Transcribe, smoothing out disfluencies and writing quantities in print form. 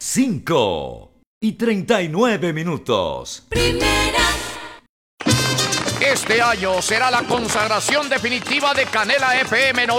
5:39. Primera. Este año será la consagración definitiva de Canela FM